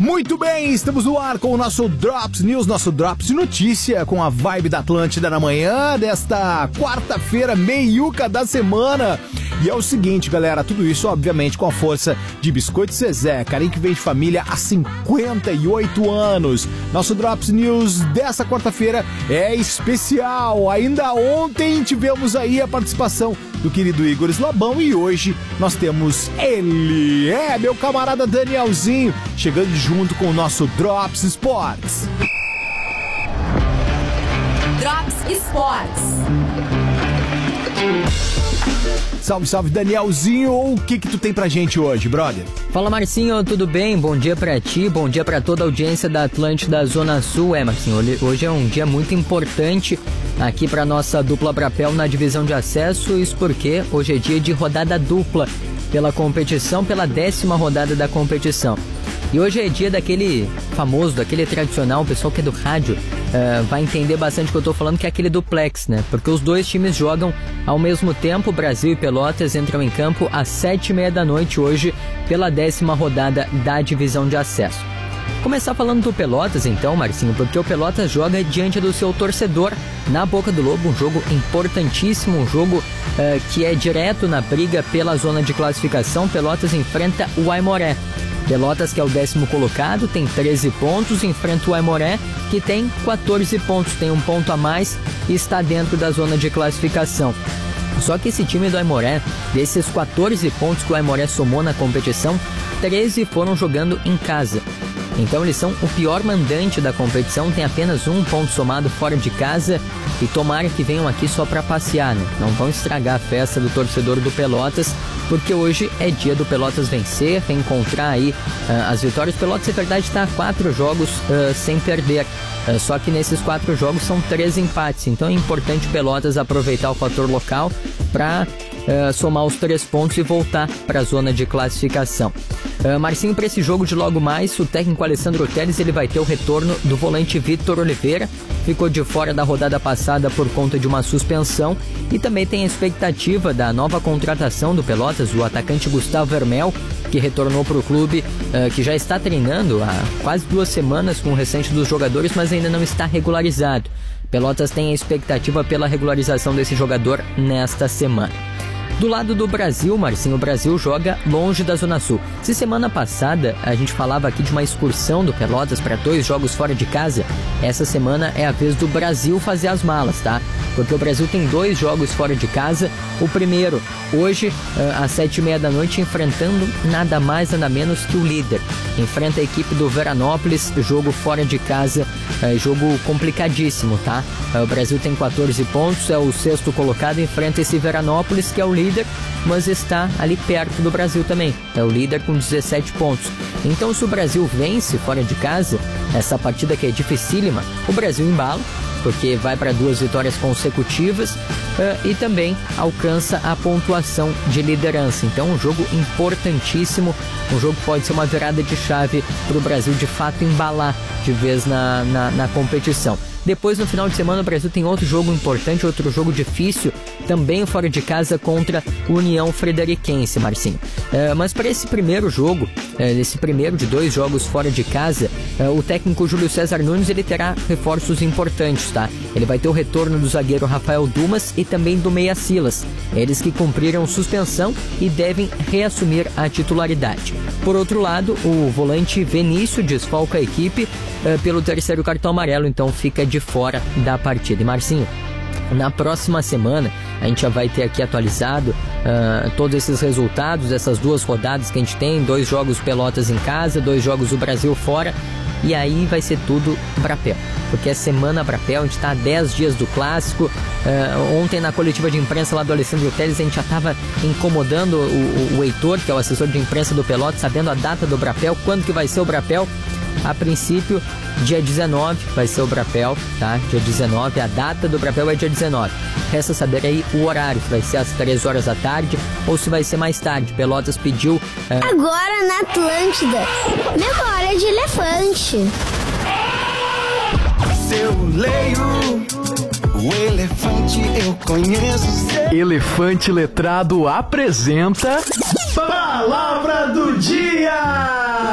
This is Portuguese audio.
Muito bem, estamos no ar com o nosso Drops News, nosso Drops de Notícia, com a vibe da Atlântida na manhã desta quarta-feira, meiuca da semana. E é o seguinte, galera, tudo isso, obviamente, com a força de Biscoito Zezé, carinho que vem de família há 58 anos. Nosso Drops News dessa quarta-feira é especial. Ainda ontem tivemos aí a participação do querido Igor Slabão e hoje nós temos ele, meu camarada Danielzinho, chegando junto com o nosso Drops Sports. Drops Sports. Salve, salve, Danielzinho, o que tu tem pra gente hoje, brother? Fala, Marcinho, tudo bem? Bom dia pra ti, bom dia pra toda a audiência da Atlântida Zona Sul. Marcinho, hoje é um dia muito importante aqui pra nossa dupla Brapel na divisão de acesso, isso porque hoje é dia de rodada dupla pela competição, pela 10ª rodada da competição. E hoje é dia daquele famoso, daquele tradicional, o pessoal que é do rádio vai entender bastante o que eu tô falando, que é aquele duplex, né? Porque os dois times jogam ao mesmo tempo, Brasil e Pelotas entram em campo às 7h30 da noite hoje pela 10ª rodada da divisão de acesso. Começar falando do Pelotas então, Marcinho, porque o Pelotas joga diante do seu torcedor na Boca do Lobo, um jogo importantíssimo, um jogo que é direto na briga pela zona de classificação. Pelotas enfrenta o Aimoré. Pelotas, que é o 10º colocado, tem 13 pontos, enfrenta o Aimoré, que tem 14 pontos, tem um ponto a mais e está dentro da zona de classificação. Só que esse time do Aimoré, desses 14 pontos que o Aimoré somou na competição, 13 foram jogando em casa. Então eles são o pior mandante da competição, tem apenas um ponto somado fora de casa e tomara que venham aqui só para passear, né? Não vão estragar a festa do torcedor do Pelotas, porque hoje é dia do Pelotas vencer, reencontrar aí as vitórias. O Pelotas, é verdade, está a 4 jogos sem perder, só que nesses 4 jogos são 3 empates, então é importante o Pelotas aproveitar o fator local para somar os 3 pontos e voltar para a zona de classificação. Marcinho, para esse jogo de logo mais, o técnico Alessandro Teles, ele vai ter o retorno do volante Vitor Oliveira, ficou de fora da rodada passada por conta de uma suspensão, e também tem a expectativa da nova contratação do Pelotas, o atacante Gustavo Vermel, que retornou para o clube, que já está treinando há quase 2 semanas com o restante dos jogadores, mas ainda não está regularizado. Pelotas tem a expectativa pela regularização desse jogador nesta semana. Do lado do Brasil, Marcinho, o Brasil joga longe da Zona Sul. Se semana passada a gente falava aqui de uma excursão do Pelotas para 2 jogos fora de casa, essa semana é a vez do Brasil fazer as malas, tá? Porque o Brasil tem 2 jogos fora de casa. O primeiro, hoje, às 7h30 da noite, enfrentando nada mais, nada menos que o líder. Enfrenta a equipe do Veranópolis, jogo fora de casa, jogo complicadíssimo, tá? O Brasil tem 14 pontos, é o 6º colocado, enfrenta esse Veranópolis, que é o líder, mas está ali perto do Brasil também. É o líder com 17 pontos. Então, se o Brasil vence fora de casa, essa partida que é dificílima, o Brasil embala, porque vai para 2 vitórias consecutivas e também alcança a pontuação de liderança. Então, um jogo importantíssimo, um jogo que pode ser uma virada de chave para o Brasil de fato embalar de vez na competição. Depois, no final de semana, o Brasil tem outro jogo importante, outro jogo difícil, também fora de casa contra o União Frederiquense, Marcinho. Mas para esse primeiro jogo, esse primeiro de 2 jogos fora de casa, o técnico Júlio César Nunes, ele terá reforços importantes, tá? Ele vai ter o retorno do zagueiro Rafael Dumas e também do meia Silas, eles que cumpriram suspensão e devem reassumir a titularidade. Por outro lado, o volante Vinícius desfalca a equipe pelo 3º cartão amarelo, então fica de fora da partida. E Marcinho, na próxima semana a gente já vai ter aqui atualizado todos esses resultados dessas 2 rodadas que a gente tem, 2 jogos Pelotas em casa, 2 jogos do Brasil fora, e aí vai ser tudo Brapel, porque é semana Brapel, a gente está a 10 dias do clássico. Ontem na coletiva de imprensa lá do Alessandro Teles, a gente já estava incomodando o Heitor, que é o assessor de imprensa do Pelotas, sabendo a data do Brapel, quando que vai ser o Brapel. A princípio, dia 19 vai ser o Brapel, tá? Dia 19, a data do Brapel é dia 19. Resta saber aí o horário, se vai ser às 3 horas da tarde ou se vai ser mais tarde. Pelotas pediu... Agora na Atlântida, memória de elefante. Se eu leio o elefante, eu conheço. Elefante Letrado apresenta... Palavra do Dia!